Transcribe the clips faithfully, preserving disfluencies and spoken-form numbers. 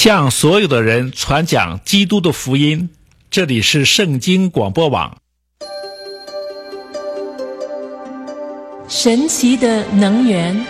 向所有的人传讲基督的福音。这里是圣经广播网。 神奇的能源，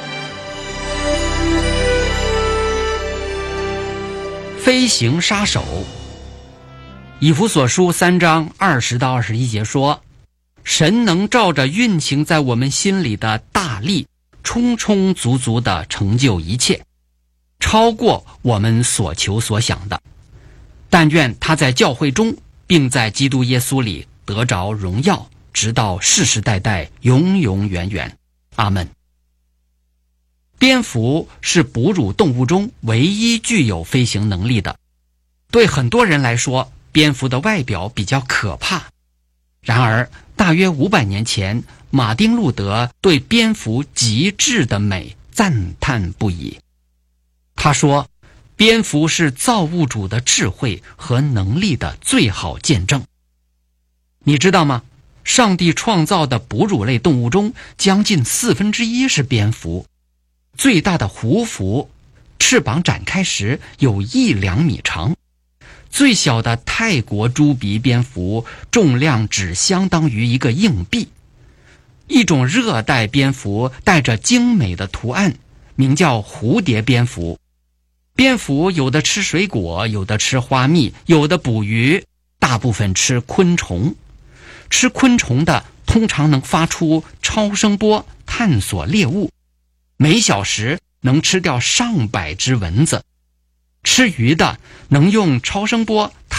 飞行杀手。以弗所书三章二十到二十一节说，神能照着运行在我们心里的大力，充充足足地成就一切，超过我们所求所想的。但愿他在教会中，并在基督耶稣里得着荣耀，直到世世代代，永永远远。阿们。蝙蝠是哺乳动物中唯一具有飞行能力的。对很多人来说，蝙蝠的外表比较可怕。然而，大约五百年前，马丁路德对蝙蝠极致的美赞叹不已。他说，蝙蝠是造物主的智慧和能力的最好见证。你知道吗？上帝创造的哺乳类动物中，将近四分之一是蝙蝠。最大的狐蝠，翅膀展开时有一两米长。最小的泰国猪鼻蝙蝠重量只相当于一个硬币。一种热带蝙蝠带着精美的图案，名叫蝴蝶蝙蝠。蝙蝠有的吃水果，有的吃花蜜，有的捕鱼，大部分吃昆虫。吃昆虫的通常能发出超声波探索猎物，每小时能吃掉上百只蚊子。吃鱼的能用超声波